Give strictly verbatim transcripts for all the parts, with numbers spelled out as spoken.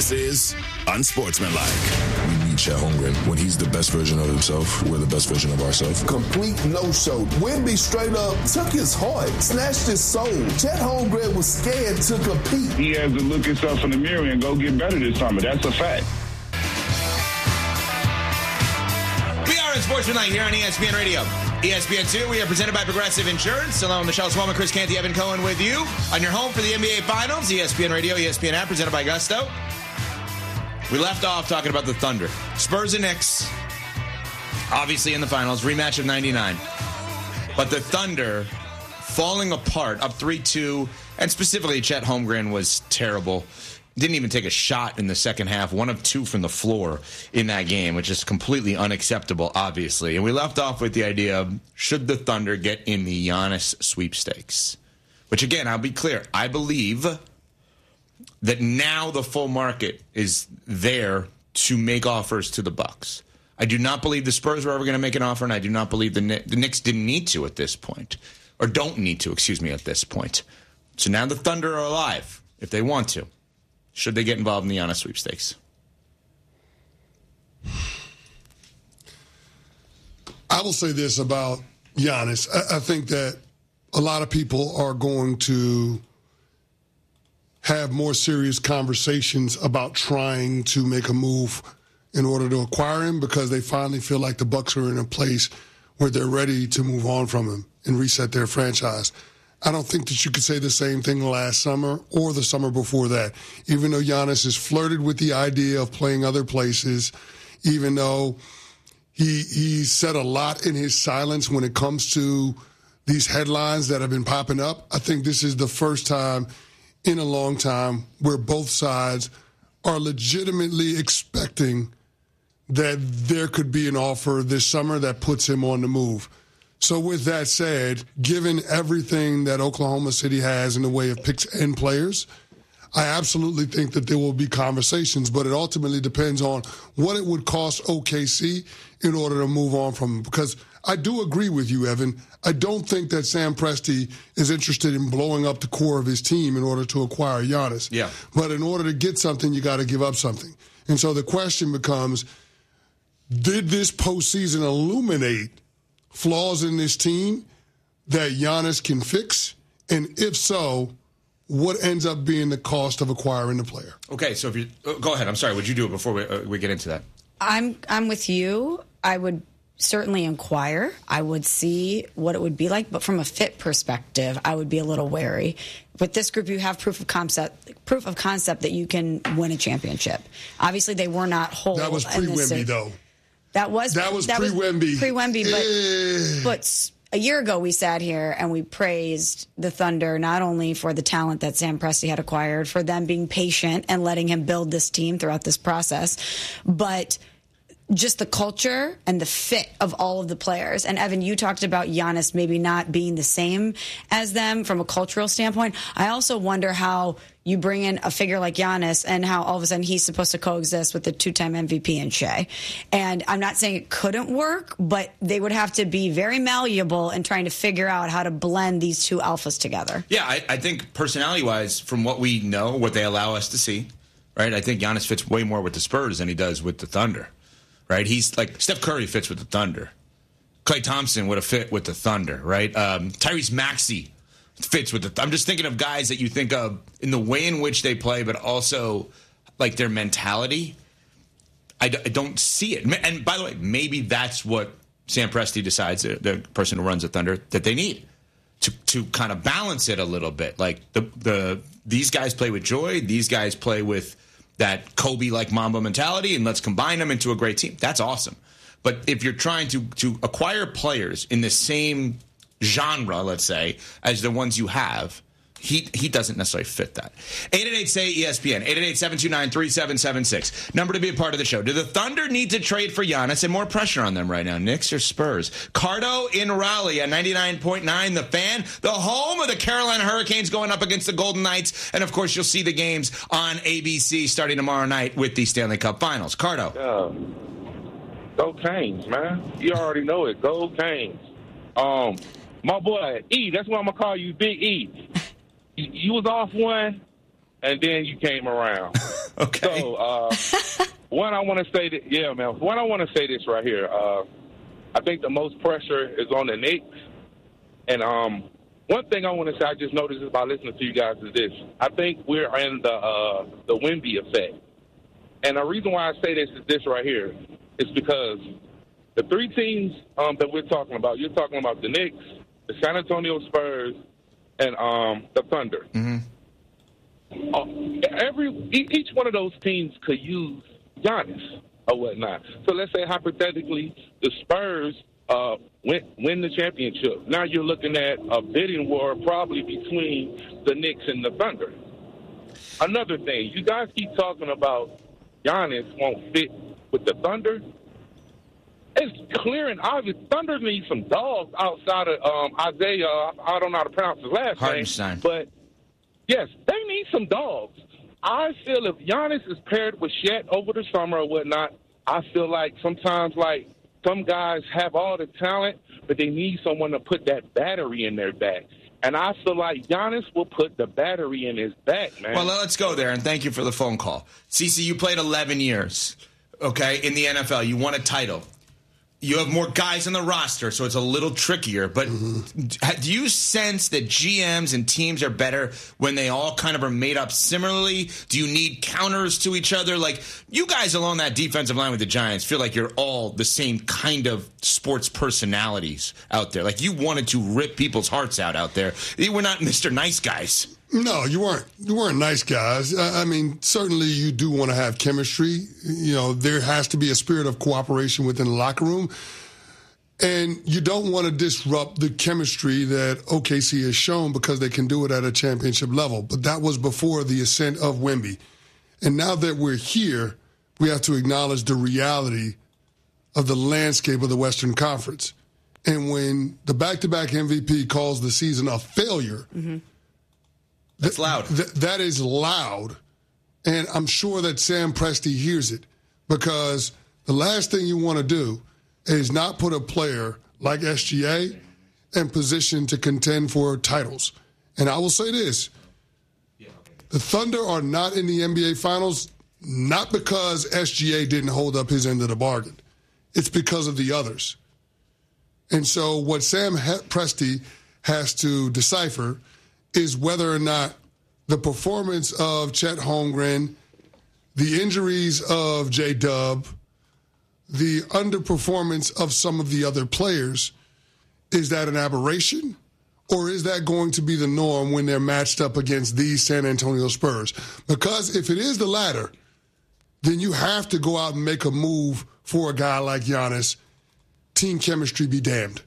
This is Unsportsmanlike. We need Chet Holmgren. When he's the best version of himself, we're the best version of ourselves. Complete no-show. Wemby straight up took his heart, snatched his soul. Chet Holmgren was scared to compete. He has to look himself in the mirror and go get better this summer. That's a fact. We are Unsportsmanlike here on E S P N Radio. E S P N two, we are presented by Progressive Insurance. Hello, Michelle Swellman, Chris Canty, Evan Cohen with you on your home for the N B A Finals. E S P N Radio, E S P N app, presented by Gusto. We left off talking about the Thunder. Spurs and Knicks, obviously in the finals, rematch of ninety-nine. But the Thunder falling apart, up three two, and specifically Chet Holmgren was terrible. Didn't even take a shot in the second half, one of two from the floor in that game, which is completely unacceptable, obviously. And we left off with the idea of, should the Thunder get in the Giannis sweepstakes? Which, again, I'll be clear, I believe that now the full market is there to make offers to the Bucks. I do not believe the Spurs were ever going to make an offer, and I do not believe the, Knicks, the Knicks didn't need to at this point, or don't need to, excuse me, at this point. So now the Thunder are alive, if they want to. Should they get involved in the Giannis sweepstakes? I will say this about Giannis. I, I think that a lot of people are going to have more serious conversations about trying to make a move in order to acquire him because they finally feel like the Bucks are in a place where they're ready to move on from him and reset their franchise. I don't think that you could say the same thing last summer or the summer before that. Even though Giannis has flirted with the idea of playing other places, even though he he said a lot in his silence when it comes to these headlines that have been popping up, I think this is the first time in a long time where both sides are legitimately expecting that there could be an offer this summer that puts him on the move. So with that said, given everything that Oklahoma City has in the way of picks and players, I absolutely think that there will be conversations, but it ultimately depends on what it would cost O K C in order to move on from him. Because I do agree with you, Evan. I don't think that Sam Presti is interested in blowing up the core of his team in order to acquire Giannis. Yeah. But in order to get something, you got to give up something. And so the question becomes, did this postseason illuminate flaws in this team that Giannis can fix? And if so, what ends up being the cost of acquiring the player? Okay, so if you oh, go ahead. I'm sorry. Would you do it before we, uh, we get into that? I'm I'm with you. I would certainly inquire. I would see what it would be like, but from a fit perspective, I would be a little wary. With this group, you have proof of concept, proof of concept that you can win a championship. Obviously, they were not whole. That was pre-Wemby, though. That was that was that pre-Wemby. Pre-Wemby, but eh. but a year ago we sat here and we praised the Thunder not only for the talent that Sam Presti had acquired, for them being patient and letting him build this team throughout this process, but just the culture and the fit of all of the players. And Evan, you talked about Giannis maybe not being the same as them from a cultural standpoint. I also wonder how you bring in a figure like Giannis and how all of a sudden he's supposed to coexist with the two-time M V P in Shea. And I'm not saying it couldn't work, but they would have to be very malleable in trying to figure out how to blend these two alphas together. Yeah, I, I think personality-wise, from what we know, what they allow us to see, right, I think Giannis fits way more with the Spurs than he does with the Thunder. Right, he's like Steph Curry fits with the Thunder. Klay Thompson would have fit with the Thunder, right? Um, Tyrese Maxey fits with the. I'm just thinking of guys that you think of in the way in which they play, but also like their mentality. I, d- I don't see it. And by the way, maybe that's what Sam Presti decides, the, the person who runs the Thunder, that they need to to kind of balance it a little bit. Like the the these guys play with joy. These guys play with that Kobe-like Mamba mentality, and let's combine them into a great team. That's awesome. But if you're trying to to acquire players in the same genre, let's say, as the ones you have, he he doesn't necessarily fit that. eight eight eight say E S P N, eight eight eight, seven two nine, three seven seven six. Number to be a part of the show. Do the Thunder need to trade for Giannis and more pressure on them right now? Knicks or Spurs? Cardo in Raleigh at ninety-nine point nine, The Fan, the home of the Carolina Hurricanes going up against the Golden Knights. And, of course, you'll see the games on A B C starting tomorrow night with the Stanley Cup Finals. Cardo. Yeah. Go Canes, man. You already know it. Go Canes. Um, my boy, E, that's why I'm going to call you Big E. You was off one, and then you came around. Okay. So, uh, what I want to say, that, yeah, man. What I want to say this right here. Uh, I think the most pressure is on the Knicks, and um, one thing I want to say, I just noticed this by listening to you guys is this: I think we're in the uh, the Wemby effect, and the reason why I say this is this right here. It's because the three teams um, that we're talking about, you're talking about the Knicks, the San Antonio Spurs, and um, the Thunder. Mm-hmm. Uh, every each one of those teams could use Giannis or whatnot. So let's say hypothetically the Spurs uh, win, win the championship. Now you're looking at a bidding war probably between the Knicks and the Thunder. Another thing, you guys keep talking about Giannis won't fit with the Thunder. It's clear and obvious. Thunder needs some dogs outside of um, Isaiah. I don't know how to pronounce his last Hartenstein. name. But, yes, they need some dogs. I feel if Giannis is paired with Chet over the summer or whatnot, I feel like sometimes, like, some guys have all the talent, but they need someone to put that battery in their back. And I feel like Giannis will put the battery in his back, man. Well, let's go there, and thank you for the phone call. Cece, you played eleven years, okay, in the N F L. You won a title. You have more guys on the roster, so it's a little trickier. But mm-hmm. do you sense that G Ms and teams are better when they all kind of are made up similarly? Do you need counters to each other? Like, you guys along that defensive line with the Giants feel like you're all the same kind of sports personalities out there. Like, you wanted to rip people's hearts out out there. You were not Mister Nice Guys. No, you weren't. You weren't nice guys. I mean, certainly you do want to have chemistry. You know, there has to be a spirit of cooperation within the locker room. And you don't want to disrupt the chemistry that O K C has shown because they can do it at a championship level. But that was before the ascent of Wemby. And now that we're here, we have to acknowledge the reality of the landscape of the Western Conference. And when the back-to-back M V P calls the season a failure, mm-hmm. That's loud. Th- that is loud. And I'm sure that Sam Presti hears it because the last thing you want to do is not put a player like S G A in position to contend for titles. And I will say this. The Thunder are not in the N B A Finals not because S G A didn't hold up his end of the bargain. It's because of the others. And so what Sam Presti has to decipher is whether or not the performance of Chet Holmgren, the injuries of J-Dub, the underperformance of some of the other players, is that an aberration? Or is that going to be the norm when they're matched up against these San Antonio Spurs? Because if it is the latter, then you have to go out and make a move for a guy like Giannis. Team chemistry be damned.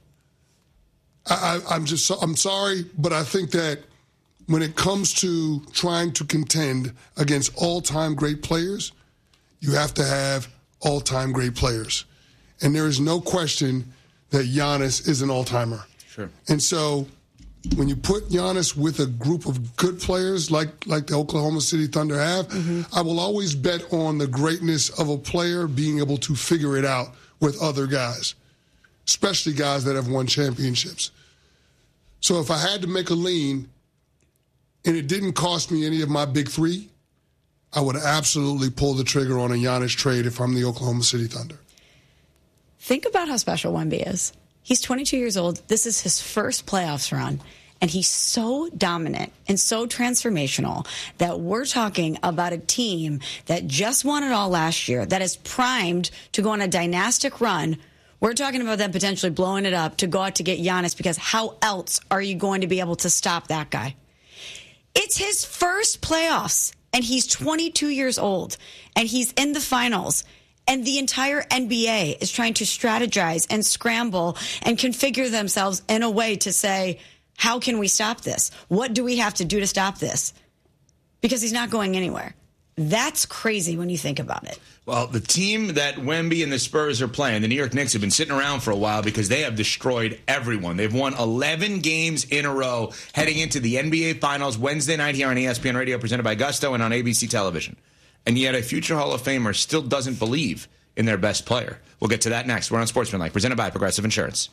I, I, I'm just, I'm sorry, but I think that when it comes to trying to contend against all-time great players, you have to have all-time great players. And there is no question that Giannis is an all-timer. Sure. And so when you put Giannis with a group of good players like, like the Oklahoma City Thunder have, mm-hmm. I will always bet on the greatness of a player being able to figure it out with other guys, especially guys that have won championships. So if I had to make a lean, and it didn't cost me any of my big three, I would absolutely pull the trigger on a Giannis trade if I'm the Oklahoma City Thunder. Think about how special Wemby is. He's twenty-two years old. This is his first playoffs run. And he's so dominant and so transformational that we're talking about a team that just won it all last year, that is primed to go on a dynastic run. We're talking about them potentially blowing it up to go out to get Giannis, because how else are you going to be able to stop that guy? It's his first playoffs, and he's twenty-two years old, and he's in the finals, and the entire N B A is trying to strategize and scramble and configure themselves in a way to say, how can we stop this? What do we have to do to stop this? Because he's not going anywhere. That's crazy when you think about it. Well, the team that Wemby and the Spurs are playing, the New York Knicks, have been sitting around for a while because they have destroyed everyone. They've won eleven games in a row heading into the N B A Finals Wednesday night here on E S P N Radio, presented by Gusto, and on A B C television. And yet a future Hall of Famer still doesn't believe in their best player. We'll get to that next. We're on Sportsmanlike, presented by Progressive Insurance.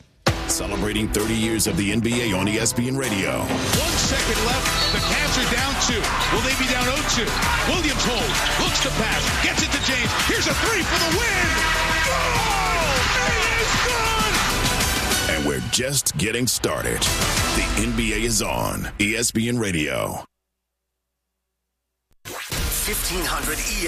Celebrating thirty years of the N B A on E S P N Radio. One second left. The Cavs are down two. Will they be down oh two? Williams holds. Looks to pass. Gets it to James. Here's a three for the win. Goal! It is good! And we're just getting started. The N B A is on E S P N Radio. fifteen hundred E